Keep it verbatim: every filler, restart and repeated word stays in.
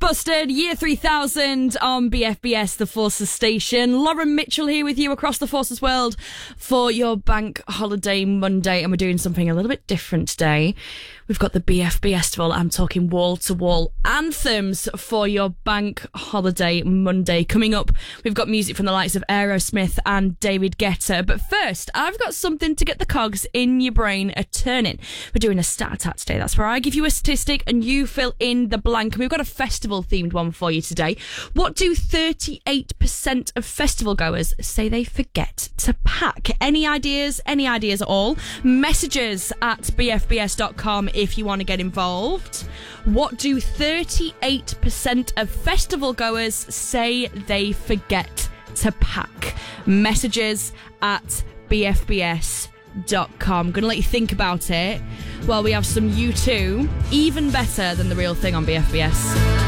Busted, Year three thousand on B F B S, the Forces station. Lauren Mitchell here with you across the Forces world for your Bank Holiday Monday, and we're doing something a little bit different today. We've got the B F B Festival. I'm talking wall-to-wall anthems for your Bank Holiday Monday. Coming up, we've got music from the likes of Aerosmith and David Guetta. But first, I've got something to get the cogs in your brain a-turning. We're doing a stat attack today. That's where I give you a statistic and you fill in the blank. And we've got a festival-themed one for you today. What do thirty-eight percent of festival goers say they forget to pack? Any ideas? Any ideas at all? Messages at b f b s dot com if you want to get involved. What do thirty-eight percent of festival goers say they forget to pack? Messages at b f b s dot com. I'm going to let you think about it while we have some U two, even better than the real thing on B F B S.